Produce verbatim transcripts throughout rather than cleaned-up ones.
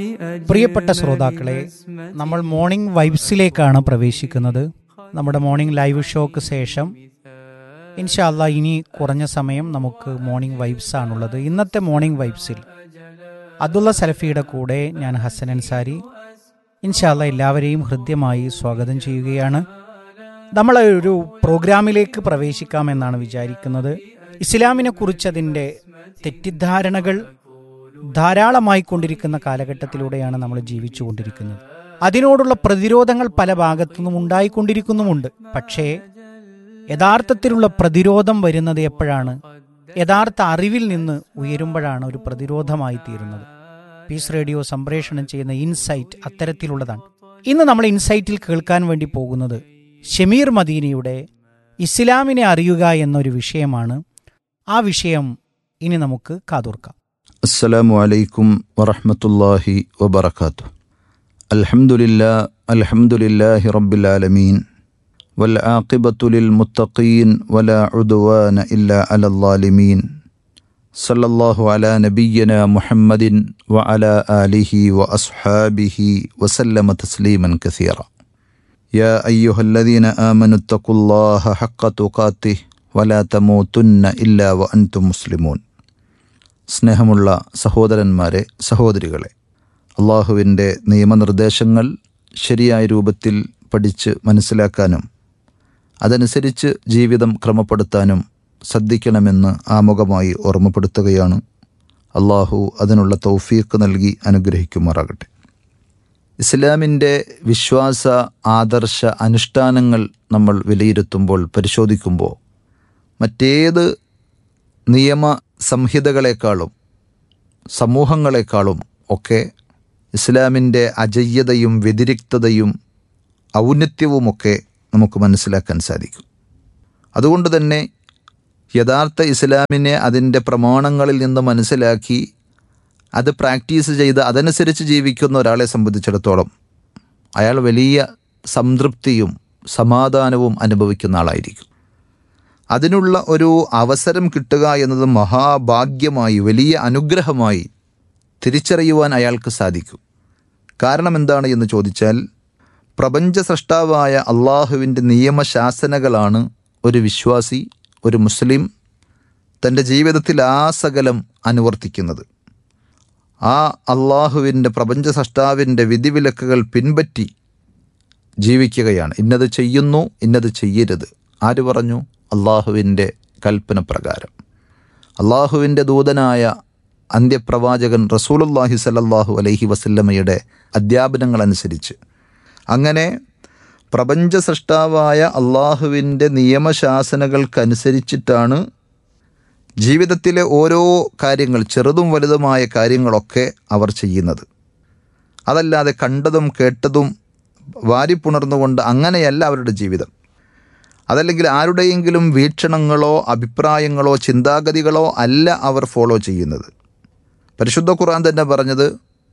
പ്രിയപ്പെട്ട ശ്രോതാക്കളെ, നമ്മൾ മോർണിംഗ് വൈബ്സിലേക്കാണ് പ്രവേശിക്കുന്നത്. നമ്മുടെ മോർണിംഗ് ലൈവ് ഷോക്ക് ശേഷം ഇൻഷാ അല്ലാ ഇനി കുറഞ്ഞ സമയം നമുക്ക് മോർണിംഗ് വൈബ്സ് ആണുള്ളത്. ഇന്നത്തെ മോർണിംഗ് വൈബ്സിൽ അബ്ദുള്ള സലഫിയുടെ കൂടെ ഞാൻ ഹസൻ അൻസാരി ഇൻഷാ അല്ലാ എല്ലാവരെയും ഹൃദ്യമായി സ്വാഗതം ചെയ്യുകയാണ്. നമ്മൾ ഒരു പ്രോഗ്രാമിലേക്ക് പ്രവേശിക്കാമെന്നാണ് വിചാരിക്കുന്നത്. ഇസ്ലാമിനെ കുറിച്ചതിൻ്റെ തെറ്റിദ്ധാരണകൾ ധാരാളമായി കൊണ്ടിരിക്കുന്ന കാലഘട്ടത്തിലൂടെയാണ് നമ്മൾ ജീവിച്ചു കൊണ്ടിരിക്കുന്നത്. അതിനോടുള്ള പ്രതിരോധങ്ങൾ പല ഭാഗത്തുനിന്നും ഉണ്ടായിക്കൊണ്ടിരിക്കുന്നുമുണ്ട്. പക്ഷേ യഥാർത്ഥത്തിലുള്ള പ്രതിരോധം വരുന്നത് എപ്പോഴാണ്? യഥാർത്ഥ അറിവിൽ നിന്ന് ഉയരുമ്പോഴാണ് ഒരു പ്രതിരോധമായി തീരുന്നത്. പീസ് റേഡിയോ സംപ്രേഷണം ചെയ്യുന്ന ഇൻസൈറ്റ് അത്തരത്തിലുള്ളതാണ്. ഇന്ന് നമ്മൾ ഇൻസൈറ്റിൽ കേൾക്കാൻ വേണ്ടി പോകുന്നത് ഷമീർ മദീനിയുടെ ഇസ്ലാമിനെ അറിയുക എന്നൊരു വിഷയമാണ്. ആ വിഷയം ഇനി നമുക്ക് കാതോർക്കാം. അസ്സലാമു അലൈക്കും വറഹ്മത്തുള്ളാഹി വബറകാതുഹു. അൽഹംദുലില്ലാഹി അൽഹംദുലില്ലാഹി റബ്ബിൽ ആലമീൻ വൽ ആഖിബത്തു ലിൽ മുത്തഖീൻ വലാ ഉദ്വാന ഇല്ലാ അലൽ ളാലിമീൻ. സല്ലല്ലാഹു അലാ നബിയ്യിനാ മുഹമ്മദിൻ വഅലാ ആലിഹി വഅസ്ഹാബിഹി വസല്ലമ തസ്ലീമൻ കസീറ. യാ അയ്യുഹല്ലദീന ആമനു തഖുല്ലാഹ ഹഖ്ക തുഖാതിഹി വലാ തമൂതുന്ന ഇല്ലാ വഅൻതും മുസ്ലിമൂൻ. സ്നേഹമുള്ള സഹോദരന്മാരെ, സഹോദരികളെ, അള്ളാഹുവിൻ്റെ നിയമനിർദ്ദേശങ്ങൾ ശരിയായ രൂപത്തിൽ പഠിച്ച് മനസ്സിലാക്കാനും അതനുസരിച്ച് ജീവിതം ക്രമപ്പെടുത്താനും ശ്രദ്ധിക്കണമെന്ന് ആമുഖമായി ഓർമ്മപ്പെടുത്തുകയാണ്. അള്ളാഹു അതിനുള്ള തൗഫീഖ് നൽകി അനുഗ്രഹിക്കുമാറാകട്ടെ. ഇസ്ലാമിൻ്റെ വിശ്വാസ ആദർശ അനുഷ്ഠാനങ്ങൾ നമ്മൾ വിലയിരുത്തുമ്പോൾ, പരിശോധിക്കുമ്പോൾ മറ്റേത് നിയമ സംഹിതകളെക്കാളും സമൂഹങ്ങളെക്കാളും ഒക്കെ ഇസ്ലാമിൻ്റെ അജയ്യതയും വ്യതിരിക്തതയും ഔന്നത്യവുമൊക്കെ നമുക്ക് മനസ്സിലാക്കാൻ സാധിക്കും. അതുകൊണ്ട് തന്നെ യഥാർത്ഥ ഇസ്ലാമിനെ അതിൻ്റെ പ്രമാണങ്ങളിൽ നിന്ന് മനസ്സിലാക്കി അത് പ്രാക്ടീസ് ചെയ്ത് അതനുസരിച്ച് ജീവിക്കുന്ന ഒരാളെ സംബന്ധിച്ചിടത്തോളം അയാൾ വലിയ സംതൃപ്തിയും സമാധാനവും അനുഭവിക്കുന്ന ആളായിരിക്കും. അതിനുള്ള ഒരു അവസരം കിട്ടുക എന്നത് മഹാഭാഗ്യമായി, വലിയ അനുഗ്രഹമായി തിരിച്ചറിയുവാൻ അയാൾക്ക് സാധിക്കും. കാരണം എന്താണ് എന്ന് ചോദിച്ചാൽ, പ്രപഞ്ച സൃഷ്ടാവായ അള്ളാഹുവിൻ്റെ നിയമശാസനകളാണ് ഒരു വിശ്വാസി, ഒരു മുസ്ലിം തൻ്റെ ജീവിതത്തിൽ ആസകലം അനുവർത്തിക്കുന്നത്. ആ അള്ളാഹുവിൻ്റെ പ്രപഞ്ച സൃഷ്ടാവിൻ്റെ വിധിവിലക്കുകൾ പിൻപറ്റി ജീവിക്കുകയാണ്. ഇന്നത് ചെയ്യുന്നു, ഇന്നത് ചെയ്യരുത്. ആര് പറഞ്ഞു? അള്ളാഹുവിൻ്റെ കൽപ്പന പ്രകാരം. അള്ളാഹുവിൻ്റെ ദൂതനായ അന്ത്യപ്രവാചകൻ റസൂലുള്ളാഹി സ്വല്ലല്ലാഹു അലൈഹി വസല്ലമയുടെ അധ്യാപനങ്ങളനുസരിച്ച് അങ്ങനെ പ്രപഞ്ച സൃഷ്ടാവായ അള്ളാഹുവിൻ്റെ നിയമശാസനകൾക്കനുസരിച്ചിട്ടാണ് ജീവിതത്തിലെ ഓരോ കാര്യങ്ങൾ, ചെറുതും വലുതുമായ കാര്യങ്ങളൊക്കെ അവർ ചെയ്യുന്നത്. അതല്ലാതെ കണ്ടതും കേട്ടതും വാരിപ്പുണർന്നുകൊണ്ട് അങ്ങനെയല്ല അവരുടെ ജീവിതം. അതല്ലെങ്കിൽ ആരുടെയെങ്കിലും വീക്ഷണങ്ങളോ അഭിപ്രായങ്ങളോ ചിന്താഗതികളോ അല്ല അവർ ഫോളോ ചെയ്യുന്നത്. പരിശുദ്ധ ഖുർആൻ തന്നെ പറഞ്ഞത്,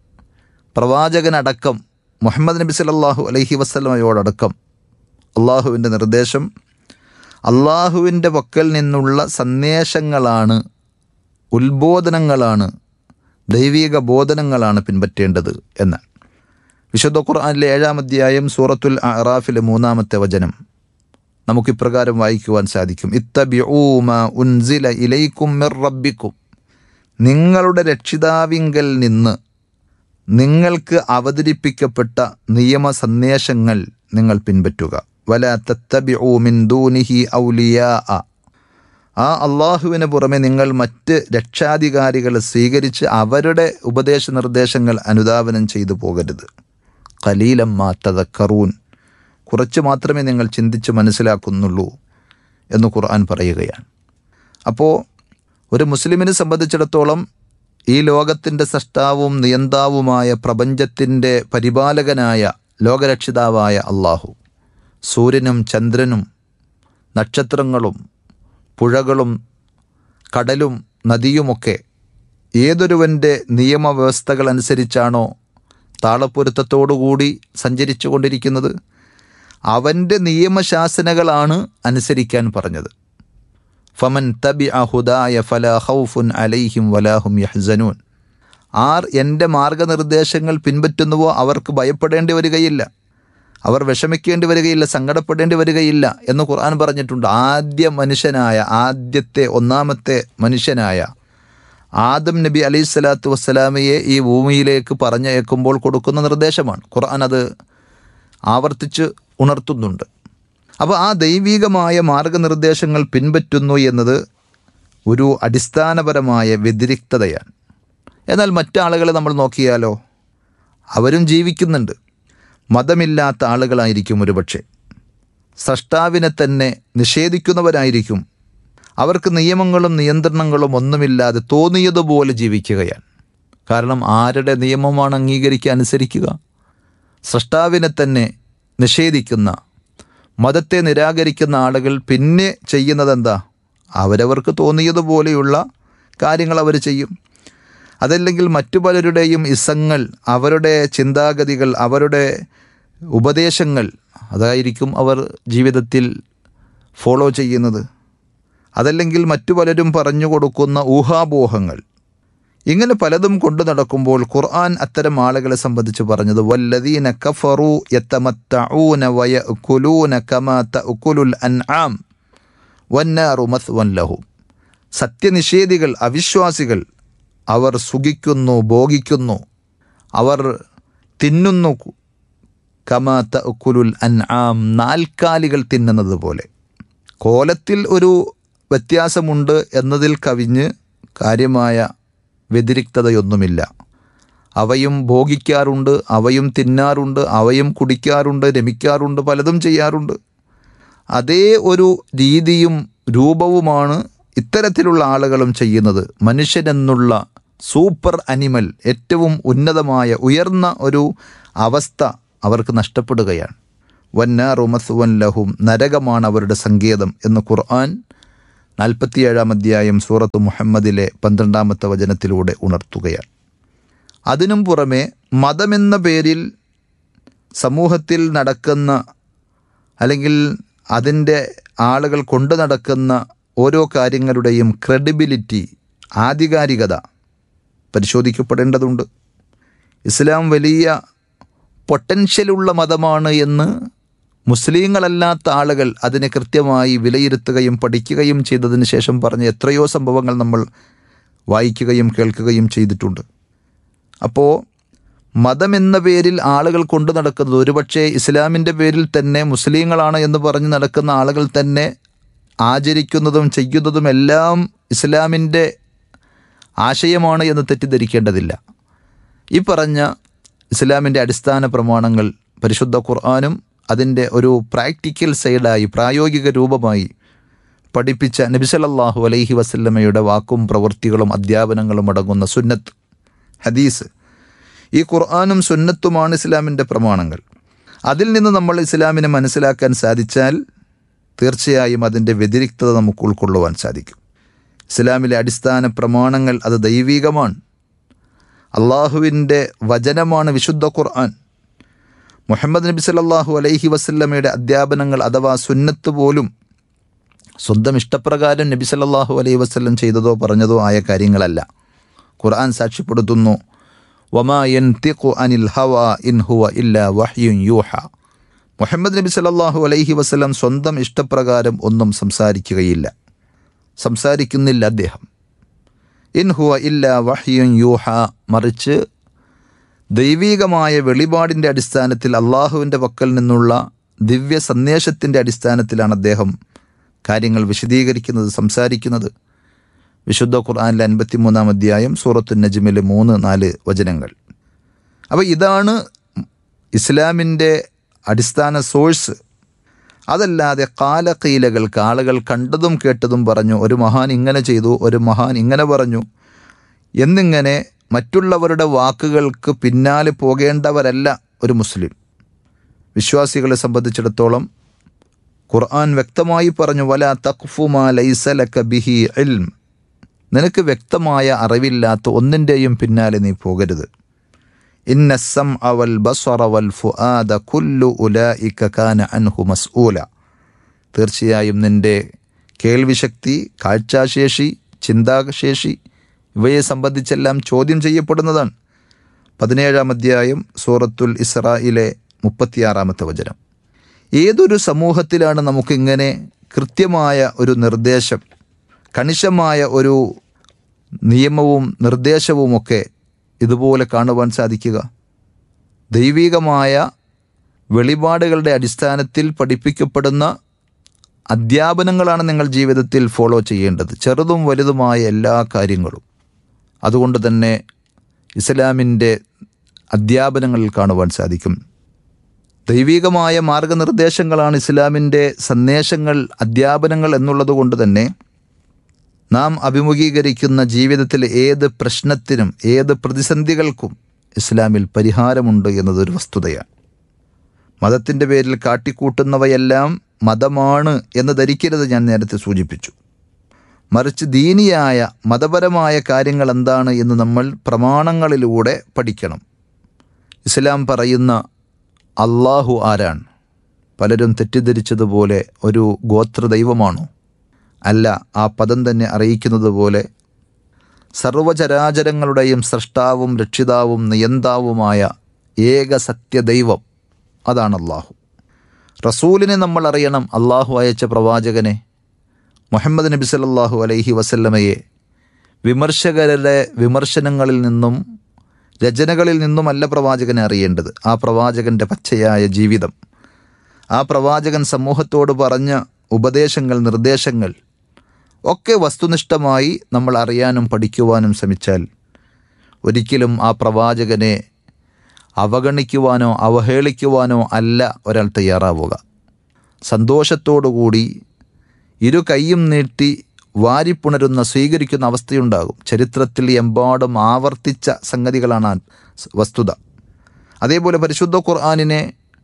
പ്രവാചകനടക്കം മുഹമ്മദ് നബി സല്ലല്ലാഹു അലൈഹി വസല്ലമയോടടക്കം അള്ളാഹുവിൻ്റെ നിർദ്ദേശം അള്ളാഹുവിൻ്റെ പക്കൽ നിന്നുള്ള സന്ദേശങ്ങളാണ്, ഉത്ബോധനങ്ങളാണ്, ദൈവിക ബോധനങ്ങളാണ് പിൻപറ്റേണ്ടത് എന്ന്. വിശുദ്ധ ഖുർആനിലെ ഏഴാം അധ്യായം സൂറത്തുൽ അഅറാഫിലെ മൂന്നാമത്തെ വചനം നമുക്കിപ്രകാരം വായിക്കുവാൻ സാധിക്കും. ഇത്തബിഊ മാ ഉൻസില ഇലൈക്കും മിർ റബ്ബിക്കും. നിങ്ങളുടെ രക്ഷിതാവിങ്കൽ നിന്ന് നിങ്ങൾക്ക് അവതരിപ്പിക്കപ്പെട്ട നിയമ സന്ദേശങ്ങൾ നിങ്ങൾ പിൻപറ്റുക. വലാ തത്തബിഊ മിൻ ദൂനിഹി ഔലിയാ. ആ അള്ളാഹുവിന് പുറമെ നിങ്ങൾ മറ്റ് രക്ഷാധികാരികളെ സ്വീകരിച്ച് അവരുടെ ഉപദേശ നിർദ്ദേശങ്ങൾ അനുധാവനം ചെയ്തു പോകരുത്. ഖലീലം മാ തദക്കറൂൻ. കുറച്ച് മാത്രമേ നിങ്ങൾ ചിന്തിച്ച് മനസ്സിലാക്കുന്നുള്ളൂ എന്ന് ഖുർആൻ പറയുകയാണ്. അപ്പോൾ ഒരു മുസ്ലിമിനെ സംബന്ധിച്ചിടത്തോളം ഈ ലോകത്തിൻ്റെ സൃഷ്ടാവും നിയന്താവുമായ പ്രപഞ്ചത്തിൻ്റെ പരിപാലകനായ ലോകരക്ഷിതാവായ അള്ളാഹു, സൂര്യനും ചന്ദ്രനും നക്ഷത്രങ്ങളും പുഴകളും കടലും നദിയുമൊക്കെ ഏതൊരുവൻ്റെ നിയമവ്യവസ്ഥകൾ അനുസരിച്ചാണോ താളപ്പൊരുത്തത്തോടുകൂടി സഞ്ചരിച്ചു കൊണ്ടിരിക്കുന്നത്, അവൻ്റെ നിയമശാസനകളാണ് അനുസരിക്കാൻ പറഞ്ഞത്. ഫമൻ തബിഅ ഹുദായ ഫലാ ഖൗഫുൻ അലൈഹിം വലാ ഹും യഹ്സനൂൻ. ആർ എൻ്റെ മാർഗനിർദ്ദേശങ്ങൾ പിൻപറ്റുന്നുവോ അവർക്ക് ഭയപ്പെടേണ്ടി വരികയില്ല, അവർ വിഷമിക്കേണ്ടി വരികയില്ല, സങ്കടപ്പെടേണ്ടി വരികയില്ല എന്ന് ഖുർആൻ പറഞ്ഞിട്ടുണ്ട്. ആദ്യ മനുഷ്യനായ ആദ്യത്തെ ഒന്നാമത്തെ മനുഷ്യനായ ആദം നബി അലൈഹി സ്വലാത്തു വസ്സലാമയെ ഈ ഭൂമിയിലേക്ക് പറഞ്ഞയക്കുമ്പോൾ കൊടുക്കുന്ന നിർദ്ദേശമാണ്. ഖുർആൻ അത് ആവർത്തിച്ച് ഉണർത്തുന്നുണ്ട്. അപ്പോൾ ആ ദൈവികമായ മാർഗനിർദ്ദേശങ്ങൾ പിൻപറ്റുന്നു എന്നത് ഒരു അടിസ്ഥാനപരമായ വ്യതിരിക്തതയാണ്. എന്നാൽ മറ്റാളുകളെ നമ്മൾ നോക്കിയാലോ, അവരും ജീവിക്കുന്നുണ്ട്. മതമില്ലാത്ത ആളുകളായിരിക്കും ഒരുപക്ഷെ, സ്രഷ്ടാവിനെ തന്നെ നിഷേധിക്കുന്നവരായിരിക്കും. അവർക്ക് നിയമങ്ങളും നിയന്ത്രണങ്ങളും ഒന്നുമില്ലാതെ തോന്നിയതുപോലെ ജീവിക്കുകയാണ്. കാരണം ആരുടെ നിയമമാണ് അംഗീകരിക്കുക, അനുസരിക്കുക? സ്രഷ്ടാവിനെ തന്നെ നിഷേധിക്കുന്ന, മതത്തെ നിരാകരിക്കുന്ന ആളുകൾ പിന്നെ ചെയ്യുന്നതെന്താ? അവരവർക്ക് തോന്നിയതുപോലെയുള്ള കാര്യങ്ങൾ അവർ ചെയ്യും. അതല്ലെങ്കിൽ മറ്റു പലരുടെയും ഇസങ്ങൾ, അവരുടെ ചിന്താഗതികൾ, അവരുടെ ഉപദേശങ്ങൾ, അതായിരിക്കും അവർ ജീവിതത്തിൽ ഫോളോ ചെയ്യുന്നത്. അതല്ലെങ്കിൽ മറ്റു പലരും പറഞ്ഞു കൊടുക്കുന്ന ഊഹാപോഹങ്ങൾ, ഇങ്ങനെ പലതും കൊണ്ടു നടക്കുമ്പോൾ ഖുർആൻ അത്തരം ആളുകളെ സംബന്ധിച്ച് പറഞ്ഞത് വല്ലദീന കഫറു യതമത്തഊന വയഅകുലൂന കമാ തഅകുലുൽ അൻആം വന്നാറു മസ്വൻ ലഹും. സത്യനിഷേധികൾ, അവിശ്വാസികൾ, അവർ സുഖിക്കുന്നു, ഭോഗിക്കുന്നു, അവർ തിന്നുന്നു കമാ തഅകുലുൽ അൻആം, നാൽക്കാലികൾ തിന്നുന്നത് പോലെ. കോലത്തിൽ ഒരു വ്യത്യാസമുണ്ട് എന്നതിൽ കവിഞ്ഞ് കാര്യമായ വ്യതിരിക്തതയൊന്നുമില്ല. അവയും ഭോഗിക്കാറുണ്ട്, അവയും തിന്നാറുണ്ട്, അവയും കുടിക്കാറുണ്ട്, രമിക്കാറുണ്ട്, പലതും ചെയ്യാറുണ്ട്. അതേ ഒരു രീതിയും രൂപവുമാണ് ഇത്തരത്തിലുള്ള ആളുകളും ചെയ്യുന്നത്. മനുഷ്യനെന്നുള്ള സൂപ്പർ അനിമൽ, ഏറ്റവും ഉന്നതമായ ഉയർന്ന ഒരു അവസ്ഥ അവർക്ക് നഷ്ടപ്പെടുകയാണ്. വന്നാറു മസ്വൻ ലഹും, നരകമാണ് അവരുടെ സങ്കേതം എന്ന് ഖുർആൻ നാൽപ്പത്തിയേഴാം അധ്യായം സൂറത്ത് മുഹമ്മദിലെ പന്ത്രണ്ടാമത്തെ വചനത്തിലൂടെ ഉണർത്തുകയാണ്. അതിനും പുറമെ മതമെന്ന പേരിൽ സമൂഹത്തിൽ നടക്കുന്ന, അല്ലെങ്കിൽ അതിൻ്റെ ആളുകൾ കൊണ്ടു നടക്കുന്ന ഓരോ കാര്യങ്ങളുടെയും ക്രെഡിബിലിറ്റി, ആധികാരികത പരിശോധിക്കപ്പെടേണ്ടതുണ്ട്. ഇസ്ലാം വലിയ പൊട്ടൻഷ്യലുള്ള മതമാണ് എന്ന് മുസ്ലിങ്ങളല്ലാത്ത ആളുകൾ അതിനെ കൃത്യമായി വിലയിരുത്തുകയും പഠിക്കുകയും ചെയ്തതിന് ശേഷം പറഞ്ഞ എത്രയോ സംഭവങ്ങൾ നമ്മൾ വായിക്കുകയും കേൾക്കുകയും ചെയ്തിട്ടുണ്ട്. അപ്പോൾ മതമെന്ന പേരിൽ ആളുകൾ കൊണ്ടു നടക്കുന്നത്, ഒരുപക്ഷെ ഇസ്ലാമിൻ്റെ പേരിൽ തന്നെ മുസ്ലിങ്ങളാണ് എന്ന് പറഞ്ഞ് നടക്കുന്ന ആളുകൾ തന്നെ ആചരിക്കുന്നതും ചെയ്യുന്നതും എല്ലാം ഇസ്ലാമിൻ്റെ ആശയമാണ് എന്ന് തെറ്റിദ്ധരിക്കേണ്ടതില്ല. ഈ പറഞ്ഞ ഇസ്ലാമിൻ്റെ അടിസ്ഥാന പ്രമാണങ്ങൾ പരിശുദ്ധ ഖുർആനും അതിൻ്റെ ഒരു പ്രാക്ടിക്കൽ സൈഡായി, പ്രായോഗിക രൂപമായി പഠിപ്പിച്ച നബി സല്ലല്ലാഹു അലൈഹി വസല്ലമയുടെ വാക്കും പ്രവൃത്തികളും അധ്യാപനങ്ങളും അടങ്ങുന്ന സുന്നത്ത്, ഹദീസ്, ഈ ഖുർആനും സുന്നത്തുമാണ് ഇസ്ലാമിൻ്റെ പ്രമാണങ്ങൾ. അതിൽ നിന്ന് നമ്മൾ ഇസ്ലാമിനെ മനസ്സിലാക്കാൻ സാധിച്ചാൽ തീർച്ചയായും അതിൻ്റെ വ്യതിരിക്തത നമുക്ക് ഉൾക്കൊള്ളുവാൻ സാധിക്കും. ഇസ്ലാമിലെ അടിസ്ഥാന പ്രമാണങ്ങൾ അത് ദൈവികമാണ്, അള്ളാഹുവിൻ്റെ വചനമാണ് വിശുദ്ധ ഖുർആൻ. മുഹമ്മദ് നബി സല്ലല്ലാഹു അലൈഹി വസല്ലമയുടെ അധ്യാപനങ്ങൾ അഥവാ സുന്നത്ത് പോലും സ്വന്തം ഇഷ്ടപ്രകാരം നബി സല്ലല്ലാഹു അലൈഹി വസല്ലം ചെയ്തതോ പറഞ്ഞതോ ആയ കാര്യങ്ങളല്ല. ഖുർആൻ സാക്ഷ്യപ്പെടുത്തുന്നു, വമാ യൻതിഖു അനിൽ ഹവാ ഇൻ ഹുവ ഇല്ലാ വഹ്യുൻ യൂഹ. മുഹമ്മദ് നബി സല്ലല്ലാഹു അലൈഹി വസല്ലം സ്വന്തം ഇഷ്ടപ്രകാരം ഒന്നും സംസാരിക്കുകയില്ല, സംസാരിക്കുന്നില്ല അദ്ദേഹം. ഇൻ ഹുവ ഇല്ലാ വഹ്യുൻ യൂഹ, മറിച്ച് ദൈവീകമായ വെളിപാടിൻ്റെ അടിസ്ഥാനത്തിൽ അള്ളാഹുവിൻ്റെ പക്കൽ നിന്നുള്ള ദിവ്യ സന്ദേശത്തിൻ്റെ അടിസ്ഥാനത്തിലാണ് അദ്ദേഹം കാര്യങ്ങൾ വിശദീകരിക്കുന്നത്, സംസാരിക്കുന്നത്. വിശുദ്ധ ഖുർആനിലെ അൻപത്തി മൂന്നാം അധ്യായം സൂറത്തു നജ്മിലെ മൂന്ന് നാല് വചനങ്ങൾ. അപ്പോൾ ഇതാണ് ഇസ്ലാമിൻ്റെ അടിസ്ഥാന സോഴ്സ്. അതല്ലാതെ കാലക്കീലകൾക്ക്, ആളുകൾ കണ്ടതും കേട്ടതും പറഞ്ഞു, ഒരു മഹാൻ ഇങ്ങനെ ചെയ്തു, ഒരു മഹാൻ ഇങ്ങനെ പറഞ്ഞു എന്നിങ്ങനെ മറ്റുള്ളവരുടെ വാക്കുകൾക്ക് പിന്നാലെ പോകേണ്ടവരല്ല ഒരു മുസ്ലിം. വിശ്വാസികളെ സംബന്ധിച്ചിടത്തോളം ഖുർആൻ വ്യക്തമായി പറഞ്ഞു, വലാ തഖ്ഫു മാ ലൈസ ലക ബിഹി ഇൽം, നിനക്ക് വ്യക്തമായ അറിവില്ലാത്ത ഒന്നിൻ്റെയും പിന്നാലെ നീ പോകരുത്. ഇന്ന സ്സംഅ വൽ ബസറ വൽ ഫുആദ കുല്ലു ഉലൈക കാന അൻഹു മസ്ഊല, തീർച്ചയായും നിൻ്റെ കേൾവിശക്തി, കാഴ്ചാശേഷി, ചിന്താശേഷി ഇവയെ സംബന്ധിച്ചെല്ലാം ചോദ്യം ചെയ്യപ്പെടുന്നതാണ്. പതിനേഴാം അധ്യായം സൂറത്തുൽ ഇസ്രായിലെ മുപ്പത്തിയാറാമത്തെ വചനം. ഏതൊരു സമൂഹത്തിലാണ് നമുക്കിങ്ങനെ കൃത്യമായ ഒരു നിർദ്ദേശം, കണിശമായ ഒരു നിയമവും നിർദ്ദേശവുമൊക്കെ ഇതുപോലെ കാണുവാൻ സാധിക്കുക? ദൈവികമായ വെളിപാടുകളുടെ അടിസ്ഥാനത്തിൽ പഠിപ്പിക്കപ്പെടുന്ന അധ്യാപനങ്ങളാണ് നിങ്ങൾ ജീവിതത്തിൽ ഫോളോ ചെയ്യേണ്ടത്, ചെറുതും വലുതുമായ എല്ലാ കാര്യങ്ങളും. അതുകൊണ്ട് തന്നെ ഇസ്ലാമിൻ്റെ അധ്യാപനങ്ങളിൽ കാണുവാൻ സാധിക്കും. ദൈവികമായ മാർഗനിർദ്ദേശങ്ങളാണ് ഇസ്ലാമിൻ്റെ സന്ദേശങ്ങൾ, അധ്യാപനങ്ങൾ എന്നുള്ളത് കൊണ്ട് തന്നെ നാം അഭിമുഖീകരിക്കുന്ന ജീവിതത്തിലെ ഏത് പ്രശ്നത്തിനും ഏത് പ്രതിസന്ധികൾക്കും ഇസ്ലാമിൽ പരിഹാരമുണ്ട് എന്നതൊരു വസ്തുതയാണ്. മതത്തിൻ്റെ പേരിൽ കാട്ടിക്കൂട്ടുന്നവയെല്ലാം മതമാണ് എന്ന് ധരിക്കരുത്. ഞാൻ നേരത്തെ സൂചിപ്പിച്ചു. മറിച്ച് ദീനിയായ മതപരമായ കാര്യങ്ങൾ എന്താണ് എന്ന് നമ്മൾ പ്രമാണങ്ങളിലൂടെ പഠിക്കണം. ഇസ്ലാം പറയുന്ന അള്ളാഹു ആരാണ്? പലരും തെറ്റിദ്ധരിച്ചതുപോലെ ഒരു ഗോത്ര ദൈവമാണോ? അല്ല. ആ പദം തന്നെ അറിയിക്കുന്നത് പോലെ സർവചരാചരങ്ങളുടെയും സൃഷ്ടാവും രക്ഷിതാവും നിയന്താവുമായ ഏക സത്യദൈവം, അതാണ് അള്ളാഹു. റസൂലിനെ നമ്മൾ അറിയണം, അള്ളാഹു അയച്ച പ്രവാചകനെ മുഹമ്മദ് നബി സല്ലല്ലാഹു അലൈഹി വസല്ലമയെ വിമർശകരുടെ വിമർശനങ്ങളിൽ നിന്നും രചനകളിൽ നിന്നുമല്ല പ്രവാചകനെ അറിയേണ്ടത്. ആ പ്രവാചകൻ്റെ പച്ചയായ ജീവിതം, ആ പ്രവാചകൻ സമൂഹത്തോട് പറഞ്ഞ ഉപദേശങ്ങൾ, നിർദ്ദേശങ്ങൾ ഒക്കെ വസ്തുനിഷ്ഠമായി നമ്മൾ അറിയാനും പഠിക്കുവാനും ശ്രമിച്ചാൽ ഒരിക്കലും ആ പ്രവാചകനെ അവഗണിക്കുവാനോ അവഹേളിക്കുവാനോ അല്ല ഒരാൾ തയ്യാറാവുക. സന്തോഷത്തോടുകൂടി ഇരു കൈയും നീട്ടി വാരിപ്പുണരുന്ന, സ്വീകരിക്കുന്ന അവസ്ഥയുണ്ടാകും. ചരിത്രത്തിൽ എമ്പാടും ആവർത്തിച്ച സംഗതികളാണ് വസ്തുത. അതേപോലെ പരിശുദ്ധ ഖുർആനിനെ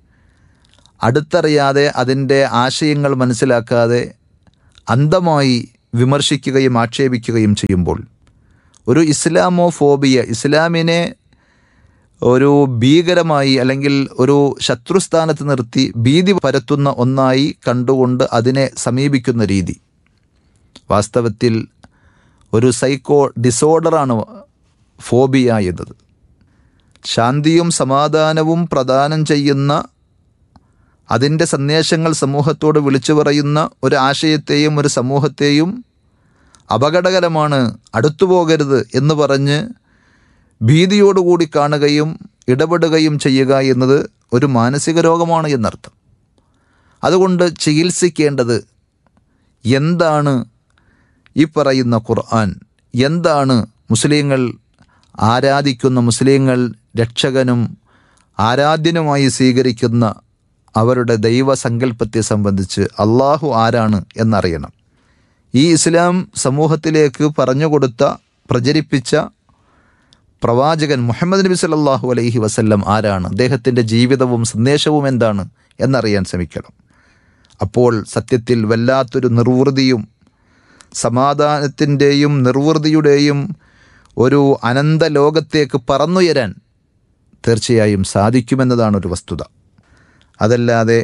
അടുത്തറിയാതെ അതിൻ്റെ ആശയങ്ങൾ മനസ്സിലാക്കാതെ അന്ധമായി വിമർശിക്കുകയും ആക്ഷേപിക്കുകയും ചെയ്യുമ്പോൾ ഒരു ഇസ്ലാമോ ഫോബിയ, ഇസ്ലാമിനെ ഒരു ഭീകരമായി അല്ലെങ്കിൽ ഒരു ശത്രുസ്ഥാനത്ത് നിർത്തി ഭീതി പരത്തുന്ന ഒന്നായി കണ്ടുകൊണ്ട് അതിനെ സമീപിക്കുന്ന രീതി വാസ്തവത്തിൽ ഒരു സൈക്കോ ഡിസോർഡറാണ് ഫോബിയ എന്നത്. ശാന്തിയും സമാധാനവും പ്രദാനം ചെയ്യുന്ന, അതിൻ്റെ സന്ദേശങ്ങൾ സമൂഹത്തോട് വിളിച്ചു പറയുന്ന ഒരു ആശയത്തെയും ഒരു സമൂഹത്തെയും അപകടകരമാണ്, അടുത്തു പോകരുത് എന്ന് പറഞ്ഞ് ഭീതിയോടുകൂടി കാണുകയും ഇടപെടുകയും ചെയ്യുക എന്നത് ഒരു മാനസിക രോഗമാണ് എന്നർത്ഥം. അതുകൊണ്ട് ചികിത്സിക്കേണ്ടത് എന്താണ് ഈ പറയുന്ന ഖുർആൻ, എന്താണ് മുസ്ലിങ്ങൾ ആരാധിക്കുന്ന, മുസ്ലിങ്ങൾ രക്ഷകനും ആരാധ്യനുമായി സ്വീകരിക്കുന്ന അവരുടെ ദൈവസങ്കല്പത്തെ സംബന്ധിച്ച് അള്ളാഹു ആരാണ് എന്നറിയണം. ഈ ഇസ്ലാം സമൂഹത്തിലേക്ക് പറഞ്ഞുകൊടുത്ത, പ്രചരിപ്പിച്ച പ്രവാചകൻ മുഹമ്മദ് നബി സല്ലല്ലാഹു അലൈഹി വസല്ലം ആരാണ്, അദ്ദേഹത്തിൻ്റെ ജീവിതവും സന്ദേശവും എന്താണ് എന്നറിയാൻ ശ്രമിക്കണം. അപ്പോൾ സത്യത്തിൽ വല്ലാത്തൊരു നിർവൃതിയും സമാധാനത്തിൻ്റെയും നിർവൃതിയുടെയും ഒരു അനന്ത ലോകത്തേക്ക് പറന്നുയരാൻ തീർച്ചയായും സാധിക്കുമെന്നതാണ് ഒരു വസ്തുത. അതല്ലാതെ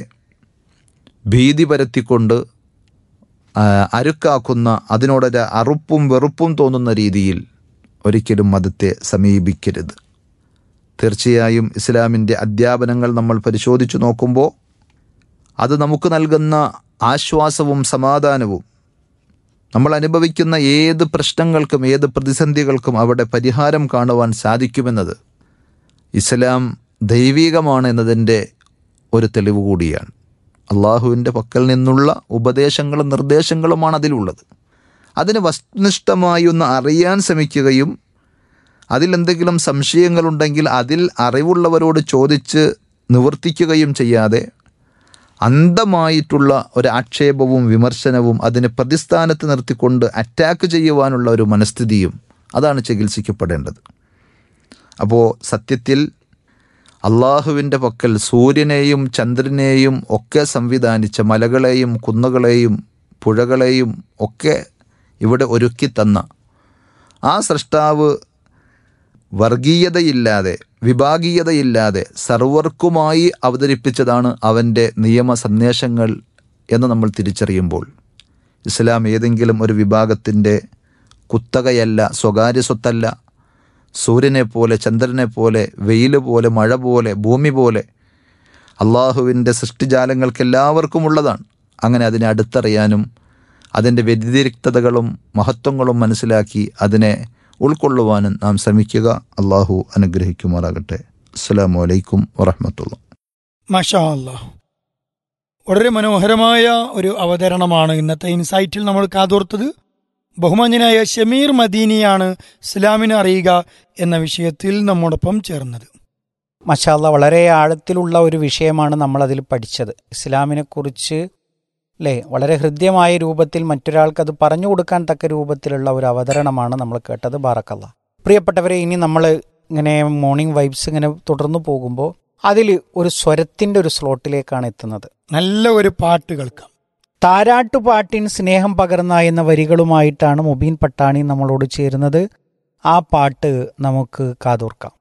ഭീതി പരത്തിക്കൊണ്ട് അരുക്കാക്കുന്ന, അതിനോടൊരു അറുപ്പും വെറുപ്പും തോന്നുന്ന രീതിയിൽ ഒരിക്കലും മതത്തെ സമീപിക്കരുത്. തീർച്ചയായും ഇസ്ലാമിൻ്റെ അധ്യാപനങ്ങൾ നമ്മൾ പരിശോധിച്ചു നോക്കുമ്പോൾ അത് നമുക്ക് നൽകുന്ന ആശ്വാസവും സമാധാനവും, നമ്മൾ അനുഭവിക്കുന്ന ഏത് പ്രശ്നങ്ങൾക്കും ഏത് പ്രതിസന്ധികൾക്കും അവിടെ പരിഹാരം കാണുവാൻ സാധിക്കുമെന്നത് ഇസ്ലാം ദൈവികമാണ് എന്നതിൻ്റെ ഒരു തെളിവ് കൂടിയാണ്. അള്ളാഹുവിൻ്റെ പക്കൽ നിന്നുള്ള ഉപദേശങ്ങളും നിർദ്ദേശങ്ങളുമാണ് അതിലുള്ളത്. അതിന് വസ്തുനിഷ്ഠമായി ഒന്ന് അറിയാൻ ശ്രമിക്കുകയും അതിലെന്തെങ്കിലും സംശയങ്ങളുണ്ടെങ്കിൽ അതിൽ അറിവുള്ളവരോട് ചോദിച്ച് നിവർത്തിക്കുകയും ചെയ്യാതെ അന്ധമായിട്ടുള്ള ഒരു ആക്ഷേപവും വിമർശനവും അതിനെ പ്രതിസ്ഥാനത്ത് നിർത്തിക്കൊണ്ട് അറ്റാക്ക് ചെയ്യുവാനുള്ള ഒരു മനസ്ഥിതിയും അതാണ് ചികിത്സിക്കപ്പെടേണ്ടത്. അപ്പോൾ സത്യത്തിൽ അള്ളാഹുവിൻ്റെ പക്കൽ സൂര്യനെയും ചന്ദ്രനെയും ഒക്കെ സംവിധാനിച്ച, മലകളെയും കുന്നുകളെയും പുഴകളെയും ഒക്കെ ഇവിടെ ഒരുക്കി തന്ന ആ സൃഷ്ടാവ് വർഗീയതയില്ലാതെ വിഭാഗീയതയില്ലാതെ സർവർക്കുമായി അവതരിപ്പിച്ചതാണ് അവൻ്റെ നിയമ സന്ദേശങ്ങൾ എന്ന് നമ്മൾ തിരിച്ചറിയുമ്പോൾ ഇസ്ലാം ഏതെങ്കിലും ഒരു വിഭാഗത്തിൻ്റെ കുത്തകയല്ല, സ്വകാര്യ സ്വത്തല്ല. സൂര്യനെ പോലെ, ചന്ദ്രനെ പോലെ, വെയിൽ പോലെ, മഴ പോലെ, ഭൂമി പോലെ അള്ളാഹുവിൻ്റെ സൃഷ്ടിജാലങ്ങൾക്ക് എല്ലാവർക്കും ഉള്ളതാണ്. അങ്ങനെ അതിനെ അടുത്തറിയാനും അതിൻ്റെ വ്യതിരിക്തതകളും മഹത്വങ്ങളും മനസ്സിലാക്കി അതിനെ ഉൾക്കൊള്ളുവാനും നാം ശ്രമിക്കുക. അള്ളാഹു അനുഗ്രഹിക്കുമാറാകട്ടെ. അസ്സലാമു അലൈക്കും വറഹ്മത്തുള്ളാഹി. മാഷാ അല്ലാഹ്, വളരെ മനോഹരമായ ഒരു അവതരണമാണ് ഇന്നത്തെ ഇൻസൈറ്റിൽ നമ്മൾ കാതോർത്തത്. ബഹുമാന്യനായ ഷമീർ മദീനിയാണ് ഇസ്ലാമിനെ അറിയുക എന്ന വിഷയത്തിൽ നമ്മോടൊപ്പം ചേർന്നത്. മാഷാ അല്ലാ, വളരെ ആഴത്തിലുള്ള ഒരു വിഷയമാണ് നമ്മളതിൽ പഠിച്ചത്. ഇസ്ലാമിനെക്കുറിച്ച് അല്ലേ, വളരെ ഹൃദ്യമായ രൂപത്തിൽ മറ്റൊരാൾക്ക് അത് പറഞ്ഞു കൊടുക്കാൻ തക്ക രൂപത്തിലുള്ള ഒരു അവതരണമാണ് നമ്മൾ കേട്ടത്. ബാറക്കല്ലാ. പ്രിയപ്പെട്ടവരെ, ഇനി നമ്മൾ ഇങ്ങനെ മോർണിംഗ് വൈബ്സ് ഇങ്ങനെ തുടർന്നു പോകുമ്പോൾ അതിൽ ഒരു സ്വരത്തിൻ്റെ ഒരു സ്ലോട്ടിലേക്കാണ് എത്തുന്നത്. നല്ല ഒരു പാട്ട് കേൾക്കാം. താരാട്ടുപാട്ടിൻ സ്നേഹം പകർന്ന എന്ന വരികളുമായിട്ടാണ് മുബീൻ പട്ടാണി നമ്മളോട് ചേരുന്നത്. ആ പാട്ട് നമുക്ക് കാതോർക്കാം.